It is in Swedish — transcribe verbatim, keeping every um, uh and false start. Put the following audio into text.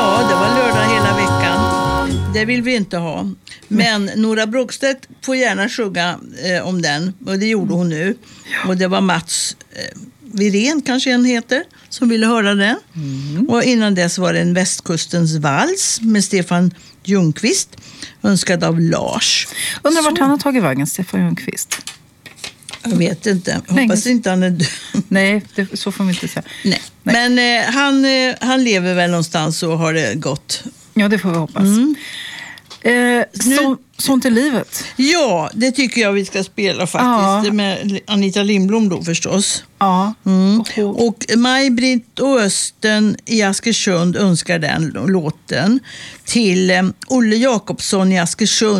Ja, det var lördag hela veckan. Det vill vi inte ha. Men Nora Brogstedt får gärna sjunga eh, om den. Och det gjorde hon nu. Och det var Mats eh, Virén kanske han heter, som ville höra den. Mm. Och innan dess var det en Västkustens vals med Stefan Ljungqvist, önskad av Lars. Undrar vart han har tagit vägen, Stefan Ljungqvist. Jag vet inte. Hoppas inte han är död. Nej, det, så får vi inte säga. Nej. Nej. Men eh, han, eh, han lever väl någonstans och har det gott. Ja, det får vi hoppas. Mm. Eh, så, sånt är livet. Ja, det tycker jag vi ska spela faktiskt. Ja. Med Anita Lindblom då förstås. Ja. Mm. Och Maj-Britt och Östen i Askersund önskar den låten till eh, Olle Jakobsson i Askersund.